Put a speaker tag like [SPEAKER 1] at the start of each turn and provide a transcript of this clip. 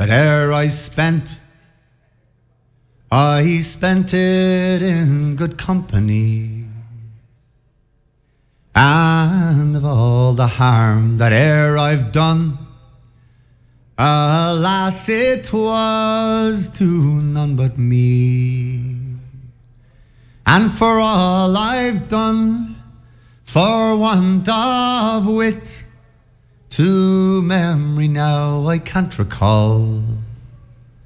[SPEAKER 1] that e'er I spent it in good company. And of all the harm that e'er I've done, alas, it was to none but me. And for all I've done, for want of wit, to memory now I can't recall.